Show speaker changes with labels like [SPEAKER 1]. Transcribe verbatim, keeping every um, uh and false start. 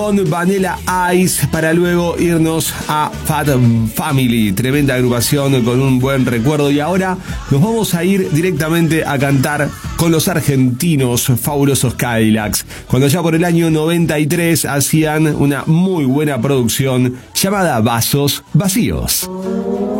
[SPEAKER 1] Con Vanilla Ice para luego irnos a Fat Family, tremenda agrupación con un buen recuerdo. Y ahora nos vamos a ir directamente a cantar con los argentinos fabulosos Cadillacs, cuando ya por el año noventa y tres hacían una muy buena producción llamada Vasos Vacíos.